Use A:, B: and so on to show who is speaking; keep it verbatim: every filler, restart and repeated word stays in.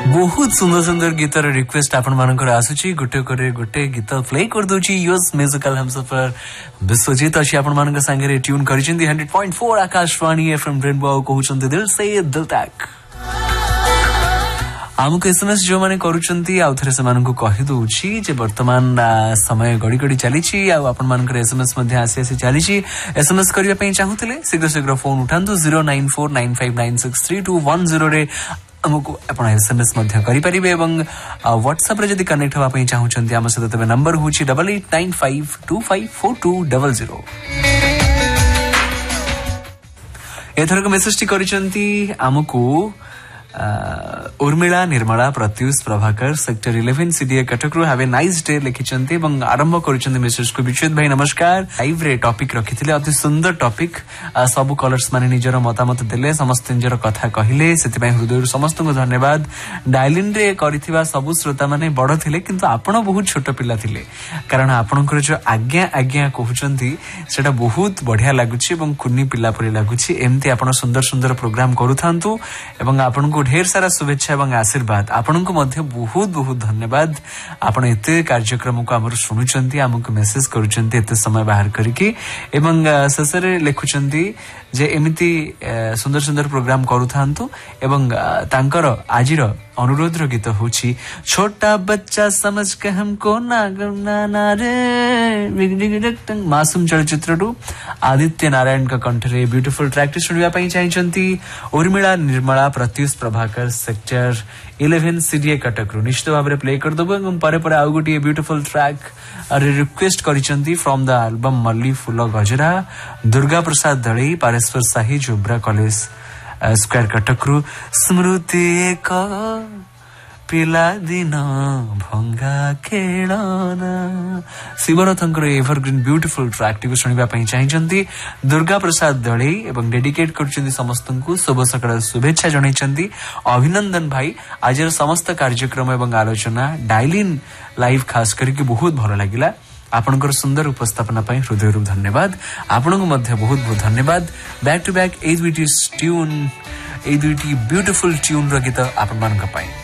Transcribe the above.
A: बहुत सुंदर सुंदर गीतर रिक्वेस्ट आपण मानकर आसुची गोटे करे गोटे गीत प्ले कर दोची योस म्यूजिकल हमसफर विश्वजीत अछि आपण मानक संगे tune करिसेंती hundred point four Akashvani FM rainbow कहउचंती दिल से दिल तक आमको एसएमएस जो माने करूचंती आ थरे से मानक कहि दोची जे वर्तमान समय गडी गडी चलीची आ आपण मानकर एसएमएस मध्ये आसी आसी चलीची एसएमएस करिया पई चाहुतले शीघ्र शीघ्र phone उठांतु zero nine four nine five nine six three to one zero रे हमको अपन एसएमएस मध्य करि परिबे एवं व्हाट्सएप रे जदी कनेक्ट होवा पई चाहुचंती हम सहित तबे नंबर होची double eight nine five to five four to double zero एथरक message T करिसंती हमको Urmila Nirmala Pratyush Prabhakar sector eleven CDA कटकरू have a nice day लिखिचंती एवं आरंभ करिसंती मेसेज को विश्वजीत भाई नमस्कार लाइव रे टॉपिक रखिथिले अति सुंदर टॉपिक सब कलर्स माने निजर मतामत देले समस्त निजर कथा कहिले सेति पई हृदय समस्त को धन्यवाद डायलिन रे करिथिबा सब श्रोता माने बड़ थिले किंतु आपण बहुत छोट पिला थिले कारण आपणकर जो आज्ञा आज्ञा कहउचंती सेटा बहुत बढ़िया लागुची एवं कुन्नी पिला परि लागुची एमती आपण सुंदर सुंदर प्रोग्राम करूथांतु एवं आपण ढेर सारा शुभेच्छा एवं आशीर्वाद आपण को मध्य बहुत बहुत धन्यवाद आपण एते कार्यक्रम को हमर सुनुचंती हमको मेसेज करूचंती एते समय बाहर करके एवं ससरे लिखुचंती जे एमिति सुंदर सुंदर प्रोग्राम करूथांतु एवं तांकर आजिर अनुरोध रो गीत होची छोटा बच्चा समझ के हमको ना ना रे मासूम चलचित्र टू आदित्य नारायण का कंठ रे ब्यूटीफुल ट्रैक सुनिया पई चाहिचंती Urmila Nirmala Pratyush Prabhakar sector eleven CDA कटकरू निश्चित भाव में प्ले कर दबो एवं परे परे आउ गोटी ब्यूटीफुल ट्रैक अरे रिक्वेस्ट करिसंती फ्रॉम द एल्बम मल्ली फूल गजरा दुर्गा प्रसाद दळई पारेश्वर साही जोब्रा कॉलेज स्क्वायर कटकरू स्मृति एक पिला दिन भंगा खेलना शिवरथंकर एवरग्रीन ब्यूटीफुल ट्रैक टी सुनिबा पई चाहिचंती दुर्गा प्रसाद दळई एवं डेडिकेट करचंती समस्त को शुभ सकाळ शुभेच्छा जणाइचंती अभिनंदन भाई आज समस्त कार्यक्रम एवं आलोचना डायलिन लाइव खास करके बहुत भलो लागिला आपनकर सुंदर उपस्थापना पई हृदय धन्यवाद आपनको मध्य बहुत बहुत धन्यवाद back to back A दुईटी tune A दुईटी beautiful tune रो गीत आपन मानक पई।